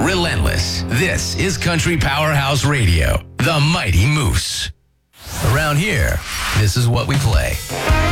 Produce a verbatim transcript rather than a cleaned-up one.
relentless. This is Country Powerhouse Radio, the Mighty Moose. Around here, this is what we play.